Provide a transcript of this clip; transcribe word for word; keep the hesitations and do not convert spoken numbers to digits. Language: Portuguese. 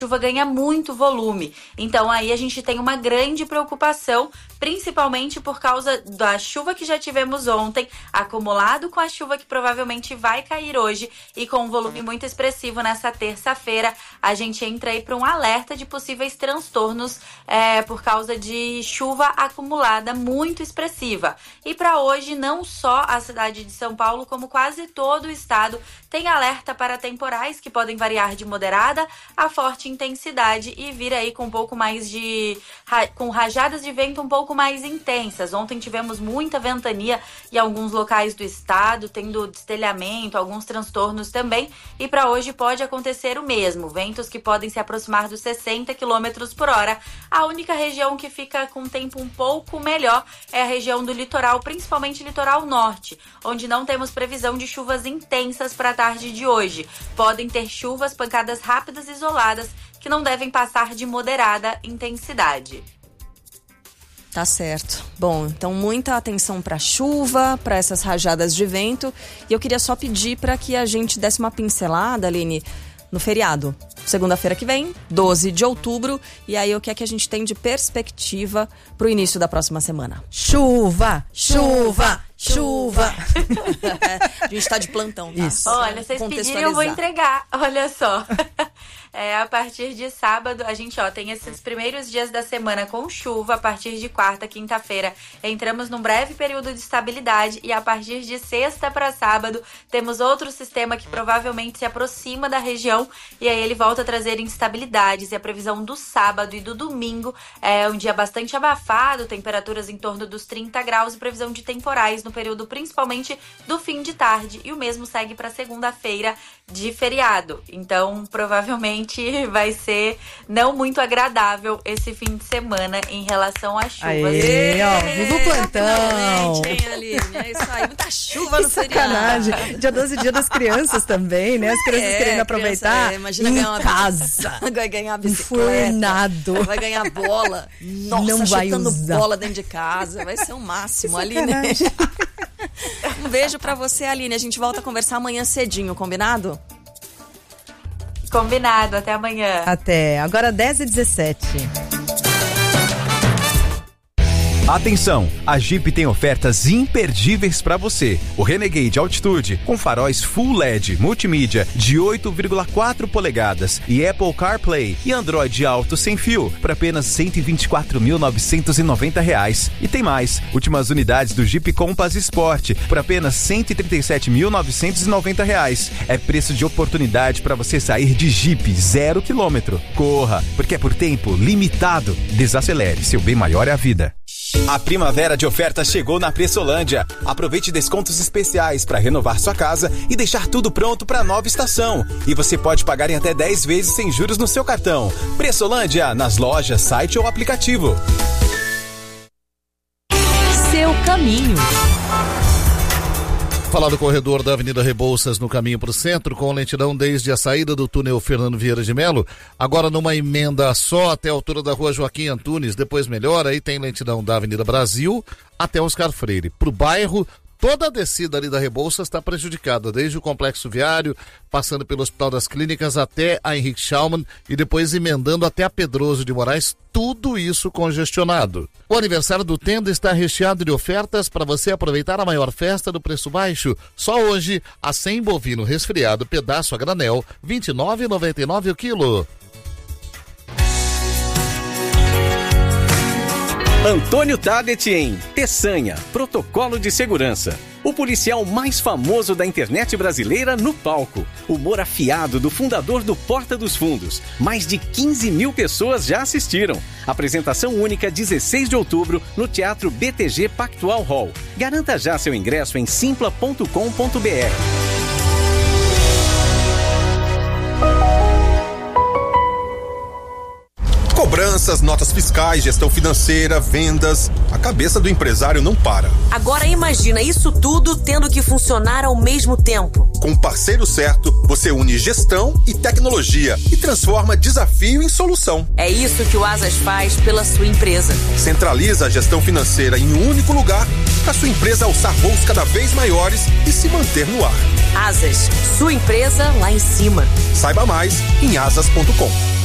chuva ganha muito volume. Então aí a gente tem uma grande preocupação, principalmente por causa da chuva que já tivemos ontem, acumulado com a chuva que provavelmente vai cair hoje e com um volume muito expressivo nessa terça-feira. A gente entra aí para um alerta de possíveis transtornos é, por causa de chuva acumulada muito expressiva. E para hoje, não só a cidade de São Paulo, como quase todo o estado, tem alerta para temporais que podem variar de moderada a forte intensidade e vir aí com um pouco mais de... com rajadas de vento um pouco mais intensas. Ontem tivemos muita ventania em alguns locais do estado, tendo destelhamento, alguns transtornos também, e para hoje pode acontecer o mesmo. Ventos que podem se aproximar dos sessenta quilômetros por hora. A única região que fica com tempo um pouco melhor é a região do litoral, principalmente litoral norte, onde não temos previsão de chuvas intensas para a tarde de hoje. Podem ter chuvas, pancadas rápidas e isoladas, que não devem passar de moderada intensidade. Tá certo. Bom, então muita atenção para chuva, para essas rajadas de vento. E eu queria só pedir para que a gente desse uma pincelada, Aline, no feriado. Segunda-feira que vem, doze de outubro. E aí o que é que a gente tem de perspectiva pro início da próxima semana? Chuva, chuva, chuva. A gente tá de plantão, tá? Isso. Olha, vocês pediram, eu vou entregar. Olha só. É, a partir de sábado, a gente ó, tem esses primeiros dias da semana com chuva. A partir de quarta, quinta-feira, entramos num breve período de estabilidade. E a partir de sexta para sábado, temos outro sistema que provavelmente se aproxima da região. E aí ele volta a trazer instabilidades. E a previsão do sábado e do domingo é um dia bastante abafado, temperaturas em torno dos trinta graus e previsão de temporais no período principalmente do fim de tarde. E o mesmo segue para segunda-feira de feriado. Então, provavelmente vai ser não muito agradável esse fim de semana em relação às chuvas. Aê, ó, viva o plantão! Hein, Aline? É isso aí, muita chuva que no sacanagem. feriado. Dia doze, dia das crianças também, né? As crianças é, querendo aproveitar criança, é, imagina em ganhar uma casa. Vai ganhar bicicleta. Enfurnado. Vai ganhar bola. Nossa, não vai chutando usar. bola dentro de casa. Vai ser o máximo, Aline. Um beijo pra você, Aline. A gente volta a conversar amanhã cedinho, combinado? Combinado, até amanhã. Até, agora dez e dezessete. Atenção, a Jeep tem ofertas imperdíveis para você. O Renegade Altitude com faróis Full L E D multimídia de oito vírgula quatro polegadas e Apple CarPlay e Android Auto sem fio por apenas cento e vinte e quatro mil novecentos e noventa reais. E tem mais, últimas unidades do Jeep Compass Sport por apenas cento e trinta e sete mil novecentos e noventa reais. É preço de oportunidade para você sair de Jeep zero quilômetro. Corra, porque é por tempo limitado. Desacelere, seu bem maior é a vida. A primavera de ofertas chegou na Pressolândia. Aproveite descontos especiais para renovar sua casa e deixar tudo pronto para a nova estação. E você pode pagar em até dez vezes sem juros no seu cartão. Pressolândia, nas lojas, site ou aplicativo. Seu caminho. Falar do corredor da Avenida Rebouças no caminho para o centro, com lentidão desde a saída do túnel Fernando Vieira de Melo, agora numa emenda só até a altura da rua Joaquim Antunes, depois melhora, aí tem lentidão da Avenida Brasil até Oscar Freire. Para o bairro, toda a descida ali da Rebouças está prejudicada, desde o Complexo Viário, passando pelo Hospital das Clínicas até a Henrique Schaumann e depois emendando até a Pedroso de Moraes, tudo isso congestionado. O aniversário do Tenda está recheado de ofertas para você aproveitar a maior festa do preço baixo. Só hoje, a cem bovino resfriado pedaço a granel, vinte e nove reais e noventa e nove centavos o quilo. Antônio Tabet em Peçanha, protocolo de segurança. O policial mais famoso da internet brasileira no palco. Humor afiado do fundador do Porta dos Fundos. Mais de quinze mil pessoas já assistiram. Apresentação única dezesseis de outubro no Teatro B T G Pactual Hall. Garanta já seu ingresso em simpla ponto com ponto b r. Cobranças, notas fiscais, gestão financeira, vendas. A cabeça do empresário não para. Agora imagina isso tudo tendo que funcionar ao mesmo tempo. Com o parceiro certo, você une gestão e tecnologia e transforma desafio em solução. É isso que o Asas faz pela sua empresa. Centraliza a gestão financeira em um único lugar para sua empresa alçar voos cada vez maiores e se manter no ar. Asas, sua empresa lá em cima. Saiba mais em asas ponto com.